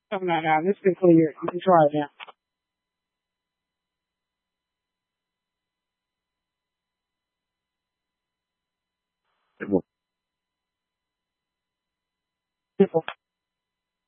No, no, no. This been clear. You can try it now.